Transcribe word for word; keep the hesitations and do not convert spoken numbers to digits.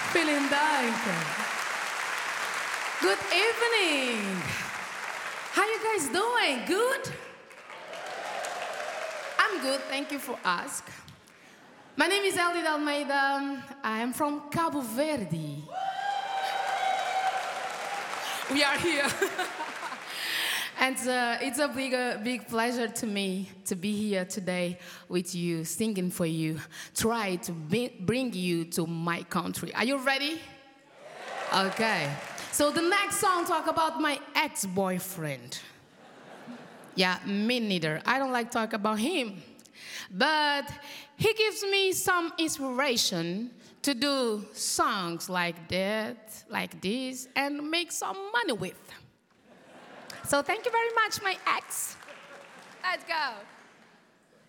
Vielen Dank. Good evening. How you guys doing? Good? I'm good, thank you for asking. My name is Elida Almeida. I am from Cabo Verde. We are here. And uh, it's a big, uh, big pleasure to me to be here today with you, singing for you, try to be, bring you to my country. Are you ready? Okay. So the next song talk about my ex-boyfriend. Yeah, me neither. I don't like talk about him. But he gives me some inspiration to do songs like that, like this, and make some money with. So thank you very much, my ex. Let's go.